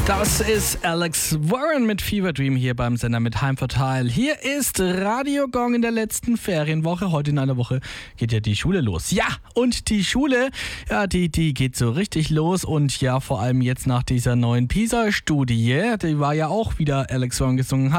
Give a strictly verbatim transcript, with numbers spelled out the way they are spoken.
Das ist Alex Warren mit Fever Dream hier beim Sender mit Heimvorteil. Hier ist Radio Gong in der letzten Ferienwoche. Heute in einer Woche geht ja die Schule los. Ja, und die Schule, ja, die, die geht so richtig los. Und ja, vor allem jetzt nach dieser neuen PISA-Studie, die war ja auch wieder Alex Warren gesungen hat.